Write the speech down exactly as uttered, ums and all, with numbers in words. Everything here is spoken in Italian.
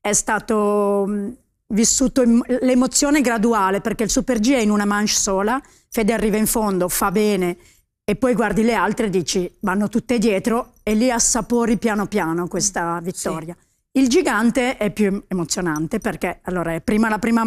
è stato mh, vissuto em- l'emozione graduale, perché il Super G è in una manche sola, Fede arriva in fondo, fa bene, e poi guardi le altre e dici vanno tutte dietro, e lì assapori piano piano questa vittoria. Sì. Il gigante è più emozionante perché allora è prima la prima